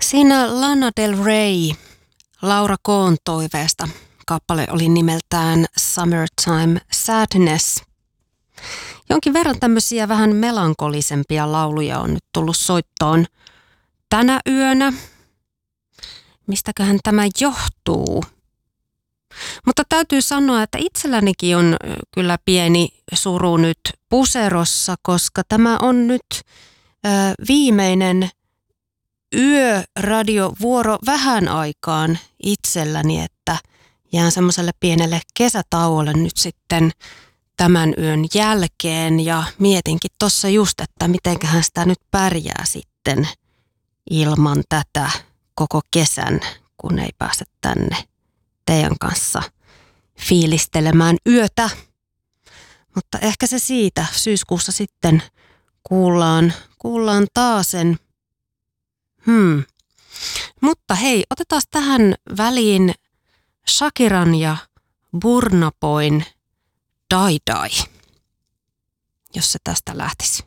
Siinä Lana Del Rey, Laura Kohn toiveesta. Kappale oli nimeltään Summertime Sadness. Jonkin verran tämmöisiä vähän melankolisempia lauluja on nyt tullut soittoon tänä yönä. Mistäköhän tämä johtuu? Mutta täytyy sanoa, että itsellänikin on kyllä pieni suru nyt puserossa, koska tämä on nyt viimeinen yöradiovuoro vähän aikaan itselläni, että jään semmoiselle pienelle kesätauolle nyt sitten tämän yön jälkeen ja mietinkin tuossa just, että mitenköhän sitä nyt pärjää sitten ilman tätä koko kesän, kun ei pääse tänne teidän kanssa fiilistelemään yötä. Mutta ehkä se siitä syyskuussa sitten kuullaan taasen. Mutta hei, otetaan tähän väliin Shakiran ja Burna Boyn Die Die, jos se tästä lähtisi.